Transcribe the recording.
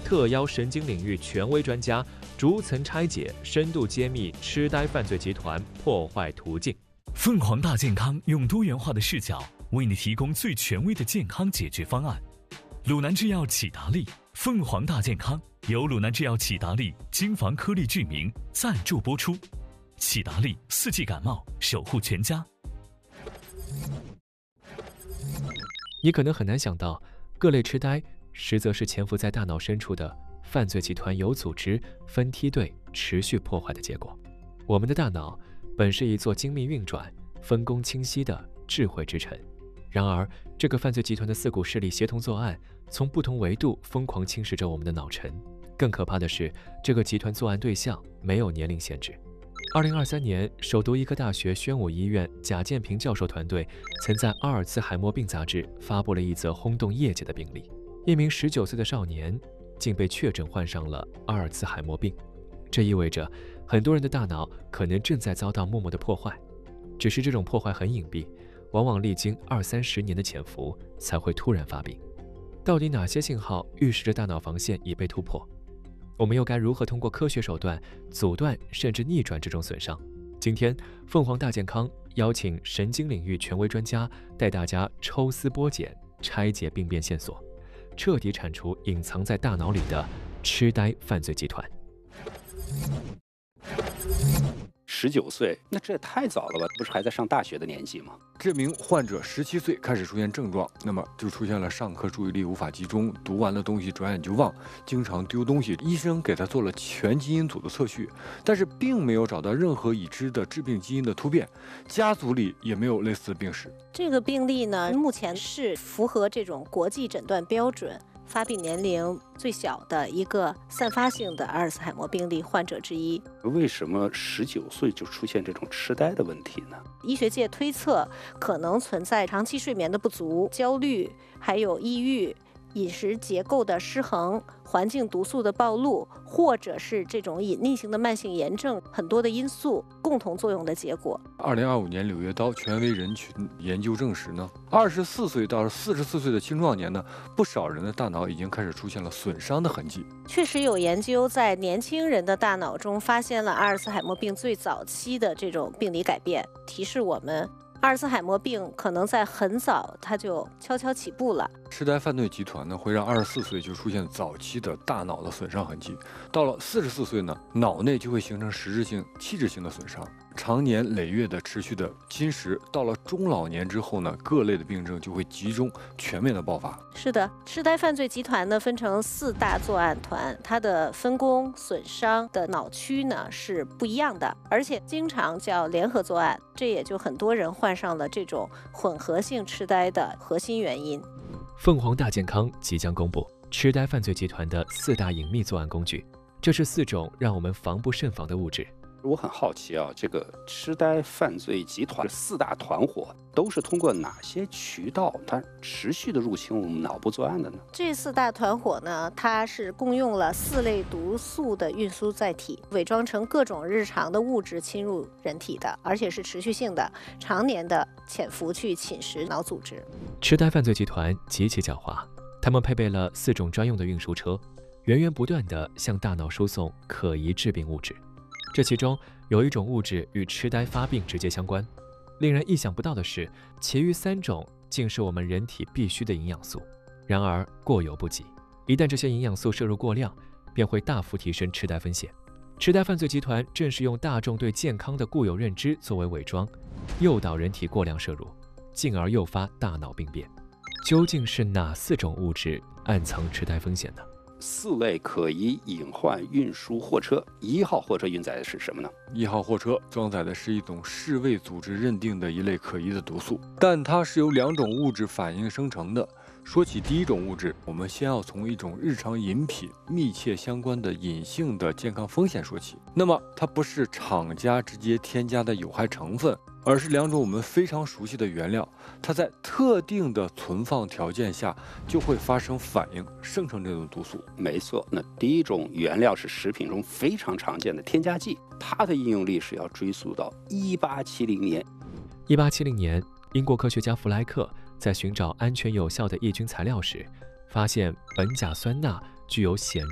特邀神经领域权威专家，逐层拆解，深度揭秘痴呆犯罪集团破坏途径。 凤凰大健康用多元化的视角为你提供最权威的健康解决方案。鲁南制药启达利，凤凰大健康由鲁南制药启达利金防颗粒聚明赞助播出。启达利4季感冒，守护全家。 你可能很难想到，各类痴呆实则是潜伏在大脑深处的犯罪集团有组织、分梯队持续破坏的结果。我们的大脑本是一座精密运转、分工清晰的智慧之城，然而这个犯罪集团的4股势力协同作案，从不同维度疯狂侵蚀着我们的脑尘。更可怕的是，这个集团作案对象没有年龄限制。2023年，首都医科大学宣武医院贾建平教授团队曾在《阿尔茨海默病》杂志发布了一则轰动业界的病例：一名19岁的少年竟被确诊患上了阿尔茨海默病。这意味着很多人的大脑可能正在遭到默默的破坏，只是这种破坏很隐蔽，往往历经20-30年的潜伏才会突然发病。到底哪些信号预示着大脑防线已被突破？我们又该如何通过科学手段阻断甚至逆转这种损伤？今天，凤凰大健康邀请神经领域权威专家带大家抽丝剥茧，拆解病变线索，彻底铲除隐藏在大脑里的痴呆犯罪集团。 19岁，那这也太早了吧？不是还在上大学的年纪吗？ 这名患者17岁开始出现症状，那么就出现了上课注意力无法集中，读完了东西转眼就忘，经常丢东西。医生给他做了全基因组的测序，但是并没有找到任何已知的致病基因的突变，家族里也没有类似的病史。 这个病例呢，目前是符合这种国际诊断标准，发病年龄最小的一个散发性的阿尔茨海默病例患者之一。 为什么19岁就出现这种痴呆的问题呢？ 医学界推测，可能存在长期睡眠的不足、焦虑，还有抑郁、饮食结构的失衡、环境毒素的暴露，或者是这种隐匿性的慢性炎症，很多的因素共同作用的结果。 2025年柳叶刀权威人群研究证实呢，24岁到44岁的青壮年呢，不少人的大脑已经开始出现了损伤的痕迹。 确实有研究在年轻人的大脑中发现了阿尔茨海默病最早期的这种病理改变，提示我们阿尔茨海默病可能在很早它就悄悄起步了。 痴呆犯罪集团呢，会让24岁就出现早期的大脑的损伤痕迹，到了44岁呢，脑内就会形成实质性、器质性的损伤，常年累月的持续的侵蚀，到了中老年之后呢，各类的病症就会集中全面的爆发。 是的，痴呆犯罪集团呢分成4大作案团，它的分工、损伤的脑区呢是不一样的，而且经常叫联合作案，这也就很多人患上了这种混合性痴呆的核心原因。 凤凰大健康即将公布痴呆犯罪集团的4大隐秘作案工具，这是4种让我们防不胜防的物质。 我很好奇啊，这个痴呆犯罪集团4大团伙都是通过哪些渠道它持续的入侵我们脑部作案的呢？ 这4大团伙呢，它是共用了4类毒素的运输载体，伪装成各种日常的物质侵入人体的，而且是持续性的、常年的潜伏去侵蚀脑组织。 痴呆犯罪集团极其狡猾，他们配备了4种专用的运输车，源源不断地向大脑输送可疑致病物质。这其中有一种物质与痴呆发病直接相关，令人意想不到的是，其余3种竟是我们人体必需的营养素。然而过犹不及，一旦这些营养素摄入过量，便会大幅提升痴呆风险。痴呆犯罪集团正是用大众对健康的固有认知作为伪装，诱导人体过量摄入，进而诱发大脑病变。究竟是哪4种物质暗藏痴呆风险呢 ？4类可疑隐患运输货车，1号货车运载的是什么呢 ？1号货车装载的是一种世卫组织认定的一类可疑的毒素，但它是由2种物质反应生成的。说起第一种物质，我们先要从一种日常饮品密切相关的隐性的健康风险说起。那么它不是厂家直接添加的有害成分，而是2种我们非常熟悉的原料，它在特定的存放条件下就会发生反应，生成这种毒素。 没错，那第一种原料是食品中非常常见的添加剂，它的应用历史要追溯到1870年。 1870年，英国科学家弗莱克在寻找安全有效的抑菌材料时，发现苯甲酸钠具有显